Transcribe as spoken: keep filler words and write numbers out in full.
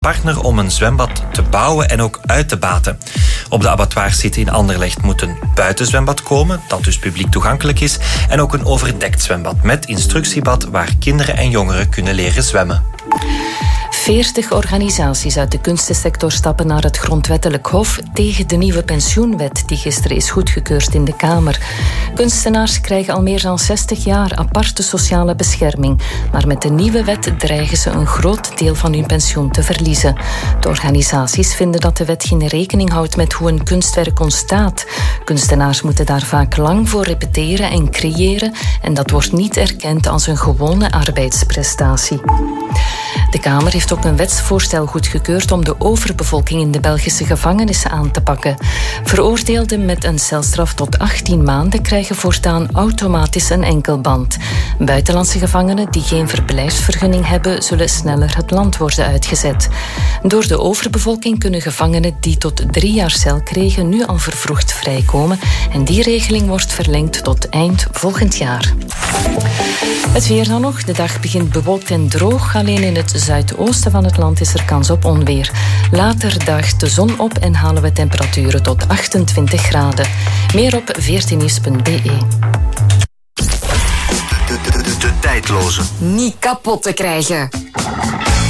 partner om een zwembad te bouwen en ook uit te baten. Op de abattoirs zitten in Anderlecht moet een buitenzwembad komen, dat dus publiek toegankelijk is, en ook een overdekt zwembad met instructiebad waar kinderen en jongeren kunnen leren zwemmen. veertig organisaties uit de kunstensector stappen naar het grondwettelijk hof tegen de nieuwe pensioenwet die gisteren is goedgekeurd in de Kamer. Kunstenaars krijgen al meer dan zestig jaar aparte sociale bescherming, maar met de nieuwe wet dreigen ze een groot deel van hun pensioen te verliezen. De organisaties vinden dat de wet geen rekening houdt met hoe een kunstwerk ontstaat. Kunstenaars moeten daar vaak lang voor repeteren en creëren en dat wordt niet erkend als een gewone arbeidsprestatie. De Kamer heeft ook een wetsvoorstel goedgekeurd om de overbevolking in de Belgische gevangenissen aan te pakken. Veroordeelden met een celstraf tot achttien maanden krijgen voortaan automatisch een enkelband. Buitenlandse gevangenen die geen verblijfsvergunning hebben, zullen sneller het land worden uitgezet. Door de overbevolking kunnen gevangenen die tot drie jaar cel kregen nu al vervroegd vrijkomen en die regeling wordt verlengd tot eind volgend jaar. Het weer dan nog. De dag begint bewolkt en droog. Alleen in het zuidoosten van het land is er kans op onweer. Later daagt de zon op en halen we temperaturen tot achtentwintig graden. Meer op veertien nieuws punt b e. De, de, de, de tijdloze. Niet kapot te krijgen.